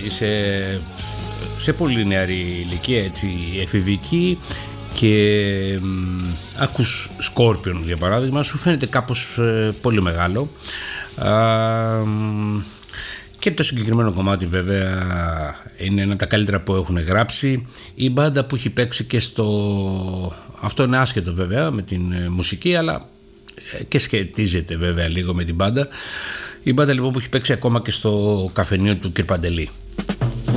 είσαι σε πολύ νεαρή ηλικία, έτσι, εφηβική, και ακούς Scorpions για παράδειγμα, σου φαίνεται κάπως πολύ μεγάλο. Και το συγκεκριμένο κομμάτι βέβαια είναι ένα από τα καλύτερα που έχουν γράψει. Η μπάντα που έχει παίξει και στο... Αυτό είναι άσχετο βέβαια με την μουσική, αλλά και σχετίζεται βέβαια λίγο με την μπάντα. Η μπάντα λοιπόν που έχει παίξει ακόμα και στο καφενείο του κ. Παντελή.